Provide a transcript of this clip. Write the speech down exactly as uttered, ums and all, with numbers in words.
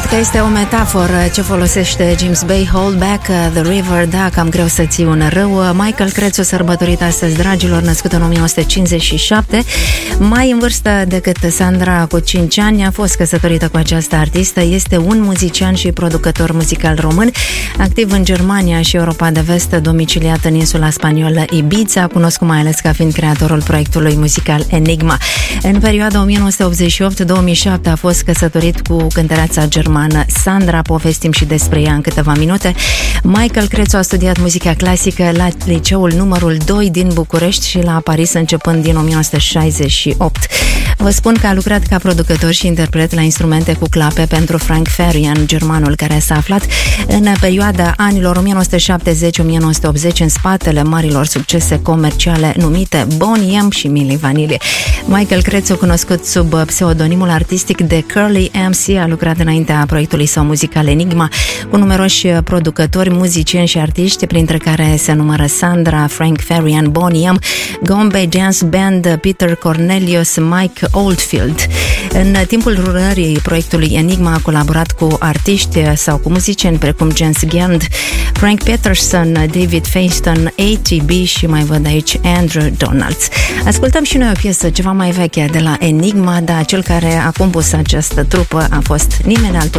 că este o metaforă ce folosește James Bay, Hold Back the River, da, cam greu să ții un râu. Michael Crețu sărbătorit astăzi, dragilor, născut în o mie nouă sute cincizeci și șapte, mai în vârstă decât Sandra cu cinci ani, a fost căsătorită cu această artistă, este un muzician și producător muzical român, activ în Germania și Europa de Vest, domiciliat în insula spaniolă Ibiza, cunoscut mai ales ca fiind creatorul proiectului muzical Enigma. În perioada o mie nouă sute optzeci și opt - două mii șapte a fost căsătorit cu cântăreața germană Sandra, povestim și despre ea în câteva minute. Michael Crețu a studiat muzica clasică la liceul numărul doi din București și la Paris începând din o mie nouă sute șaizeci și opt. Vă spun că a lucrat ca producător și interpret la instrumente cu clape pentru Frank Farian, germanul care s-a aflat în perioada anilor o mie nouă sute șaptezeci - o mie nouă sute optzeci în spatele marilor succese comerciale numite Boney M și Milli Vanilli. Michael Crețu, cunoscut sub pseudonimul artistic de Curly M C, a lucrat înaintea proiectului său muzical Enigma cu numeroși producători, muzicieni și artiști, printre care se numără Sandra, Frank Farian, Boney M, Gombey Dance Band, Peter Cornelius, Mike Oldfield. În timpul rulării proiectului Enigma a colaborat cu artiști sau cu muzicieni precum Jens Gand, Frank Peterson, David Feaston, A T B și mai văd aici Andrew Donalds. Ascultăm și noi o piesă ceva mai veche de la Enigma, dar cel care a compus această trupă a fost nimeni altul